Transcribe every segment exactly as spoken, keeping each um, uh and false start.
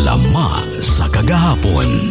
lama sa kagahapon.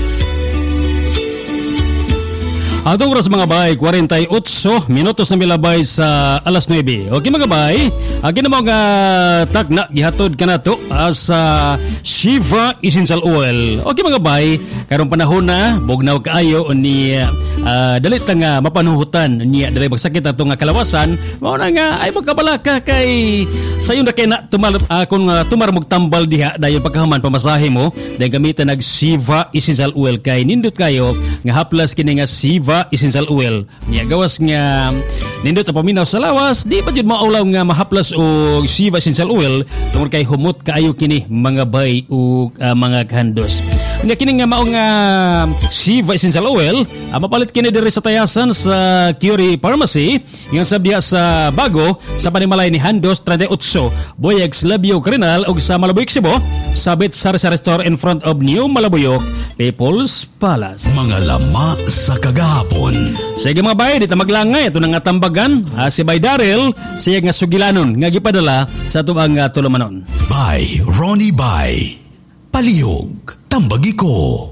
Atong oras mga bay, forty-eight minutos na milabay sa alas nuebe. Okay mga bay, akin na mga takna gihatod ka na to sa Shiva Essential Oil. Okay mga bay, karong panahon na bugnaw kaayo ni uh, dalit nga mapanuhutan niya dali magsakit ato nga kalawasan. Mao na nga ay magkabalaka kay sayon na kay na tumal uh, kung uh, tumarmog tambal diha dayon pagkahuman pamasahe mo dahil gamitan nag Shiva Essential Oil kay nindot kayo nga haplas kini nga Shiva Essential Oil. Niya gawas nga nindot ang paminaw sa lawas, di pa jud maulaw nga mahaplas og Shiva Essential Oil tungod kay humot kaayo kini mga bay ug uh, mga kandos. Nga kini nga mao nga Shiva Essential Oil, uh, mapalit kini diri sa tayasan sa Curie Pharmacy, yang sabiya sa Bago sa panimalay ni Handos thirty-eight, Boyegs Labio Cardinal ug sa Malabuyok Cebu, sabit sa Restaurant in front of New Malabuyok, People's Palace. Mga lama sa kagahapon. Sige mga bay, dito maglangay ito nga tambagan uh, si Bay Daryl, siya nga sugilanon nga gipadala sa tuang uh, tulumanon. Bay Ronnie Bay, palihog tambagi ko.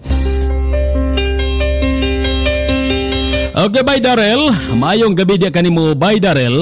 Okay Bay Daryl, maayong gabi dia kanimo Bay Daryl.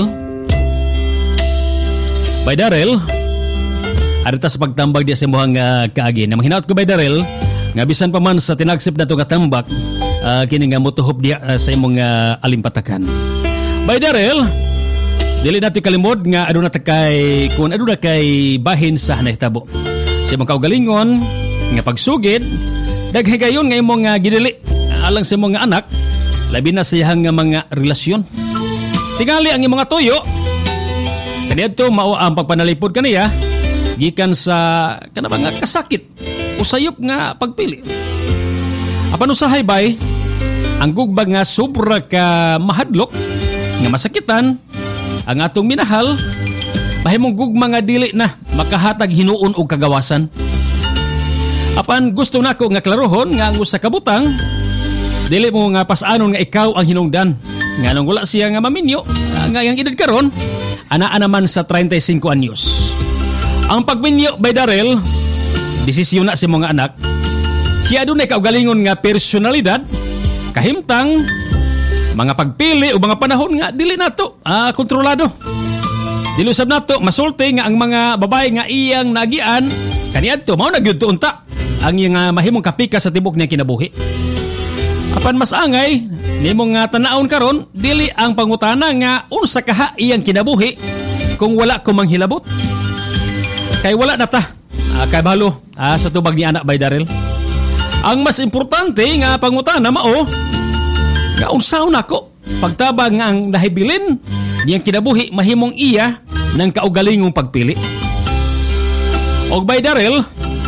Bay Daryl, arita sa pagtambag dia sa imuhang uh, kaagi. Na manghinaot ko Bay Daryl, nga bisan pa man sa tinagsip na ito nga tambak, uh, kini nga mutuhop dia uh, sa imong uh, alimpatakan. Bay Daryl, dili natin kalimod nga aduna ta kay kung aduna kay bahin sa nahitabo. Sa imong kaugalingon nga pagsugid, daghigayon nga imong uh, gidili alang sa imong anak, labi na sa iyang uh, mga relasyon. Tingali ang imong tuyo, kaniadto mao ang pagpanalipod kaniya gikan sa kanaba nga kasakit usayop nga pagpili. Apan usahay bay, ang gugbag nga sobra ka mahadlok nga masakitan ang atong minahal, mahimong gugma nga dili na makahatag hinuon og kagawasan. Apan gusto nako nga klarohon nga ang usa ka butang dili mo nga pasanon nga ikaw ang hinungdan. Nga nang wala siya nga maminyo nga yang edad karon, anaa naman sa thirty-five anyos. Ang pagminyo Bay Daryl, desisyon na si mga anak. Siya doon ay kaugalingon nga personalidad, kahimtang, mga pagpili o mga panahon nga, dili nato, ah, kontrolado. Dili usab nato, masulti nga ang mga babae nga iyang nagian, kaniadto, mao nagyud to unta, ang iyang uh, mahimong kapika sa tibok niya kinabuhi. Apan mas angay, nimong nga tanaon karon, dili ang pangutana nga unsa kaha iyang kinabuhi kung wala ko manghilabot. Kay wala na ta. Uh, kay bahalo uh, sa tubag ni anak Bay Daryl. Ang mas importante nga pangutana mao nga unsaon nako pagtabang nga ang nahibilin niyang kinabuhi mahimong iya ng kaugalingong pagpili. Og Bay Daryl,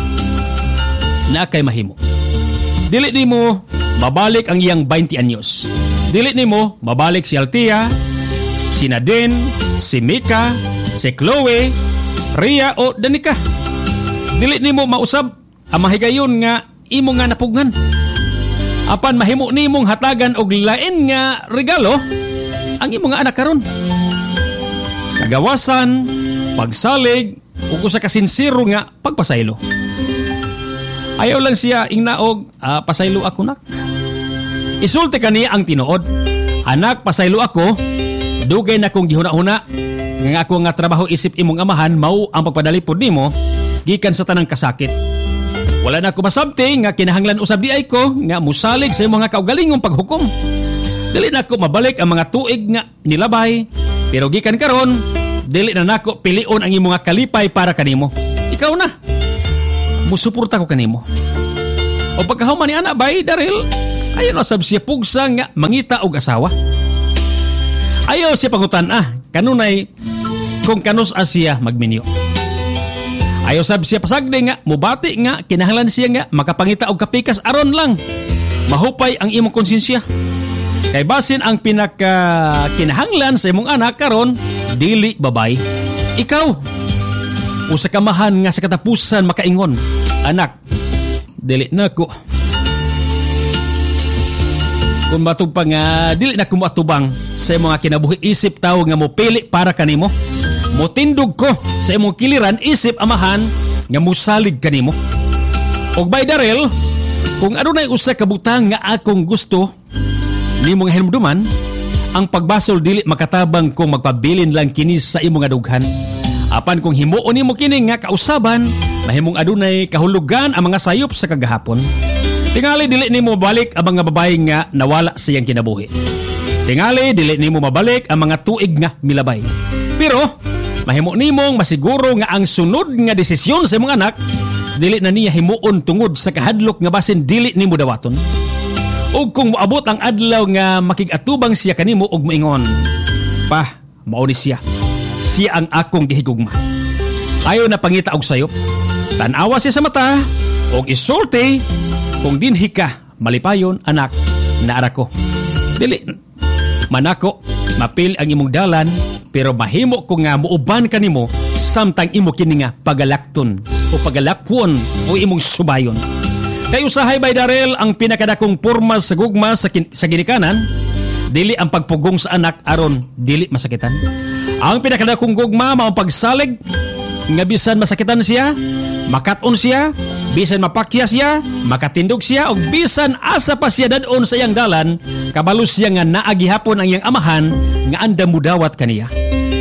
na kay mahimo, dili nimo mabalik ang iyang twenty anyos. Dili nimo mabalik si Altia, si Nadine, si Mika, si Chloe, Ria o Danica. Dili nimo mausab ang mahigayon nga imo nga napugnan. Apan mahimo nimong hatagan og lain nga regalo ang imo nga anak karon. Kagawasan, pagsalig ug usa ka sinsero nga pagpasaylo. Ayaw lang siya ingnaog, ah, pasaylo ako nak. Isulti kaniya ang tinuod. Anak, pasaylo ako, dugay na kong gihuna-huna nga ako nga trabaho isip imong amahan mao ang pagpadalipod nimo gikan sa tanang kasakit. Wala na ako masabti nga kinahanglan usab di ay ko nga musalig sa imong nga kaugalingong paghukom. Dili na ako mabalik ang mga tuig nga nilabay, pero gikan karon dili na nako pilion ang imong nga kalipay para kanimo. Ikaw na. Musuporta ko kanimo. O pagkahuman ni anak Bay Daryl, ayaw na sab siya pugsa nga mangita og asawa. Ayaw siya pangutan ah, kanunay kung kanus siya magminyo. Ayaw sab siya pasagde nga, mubati nga, kinahanglan siya nga, makapangita og kapikas aron lang. Mahupay ang imong konsensya. Kay basin ang pinaka kinahanglan sa imong anak karon, dili babay. Ikaw, usa ka mahan nga sa katapusan makaingon, anak, dili na ko. Kung matug pa nga, dili na kumatubang sa mga kinabuhi isip tao nga mo pili para kanimo. Motindog ko sa imong kiliran isip amahan nga musalig kanimo. Og by Darrell, kung adunay usa ka butang nga akong gusto nimo nga hinumduman, ang pagbasol dili makatabang kung magpabilin lang kini sa imong adughan. Apan kung himuon nimo kini nga kausaban, mahimong adunay kahulugan ang mga sayop sa kagahapon. Tingali dili nimo mabalik ang mga babae nga nawala sa iyang kinabuhi. Tingali dili nimo mabalik ang mga tuig nga milabay. Pero mahimo nimong masiguro nga ang sunod nga desisyon sa imong anak dili na niya himuon tungod sa kahadlok nga basin dili nimo dawaton. Ug kung moabot ang adlaw nga makigatubang siya kanimo og moingon, "Pa, mao ni siya. Siya ang akong gihigugma." Ayo na pangita og sayop. Tan-awa siya sa mata og isulti kung dinhi ka malipayon anak na ara ko. Dili manako mapil ang imong dalan pero mahimo ko nga muuban kanimo samtang imo kini nga pagalakton o pagalakpon o imong subayon. Kay usahay by Darrell ang pinakadakong porma sa gugma sa, kin- sa ginikanan, dili ang pagpugong sa anak aron dili masakitan. Ang pinakadakong gugma mao pagsalig nga bisan masakitan siya, makaton siya, bisan mapakya siya, makatindog siya, o bisan asa pa siya dadon sa iyang dalan, kabalo siya nga naagihapon ang iyang amahan nga andam mudawat kaniya.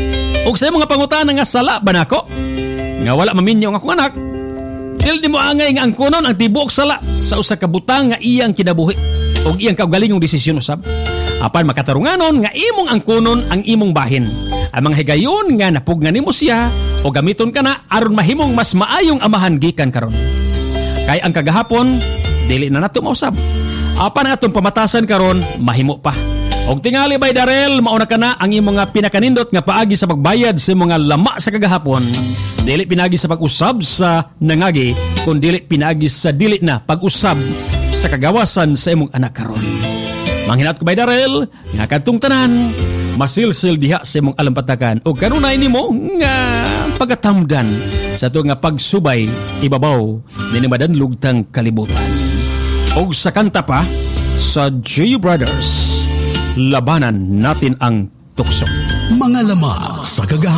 Og sa mga pangutana nga sala ba nako? Nga wala maminyo ang akong anak, dili di mo angay nga ang kunon ang tibuok sala sa usa ka butang nga iyang kinabuhi og iyang kaugalingong desisyon usab. Apan makatarunganon nga imong ang kunon ang imong bahin. Ang mga higayon nga napugnan nimo siya o gamiton ka na aron mahimong mas maayong amahan gikan karon. Kay ang kagahapon dili na nato mausab. Apan ang atong pamatasan karon mahimo pa. Og tingali by Darrell, mauna ka na ang imong nga pinakanindot nga paagi sa pagbayad sa mga lama sa kagahapon. Dili pinagi sa pag-usab sa nangagi, kun dili pinagi sa dili na pag-usab sa kagawasan sa imong anak karon. Manghinat ko by Darrell, nga kadtong tanan, masilsil diha sa imong alampatakan o kanunay nimo nga pagatamdan sa ito nga pagsubay ibabaw ni madanlog tang kalibutan. O sa kanta pa sa J. Brothers, labanan natin ang tukso. Mga lama sa kagahapon.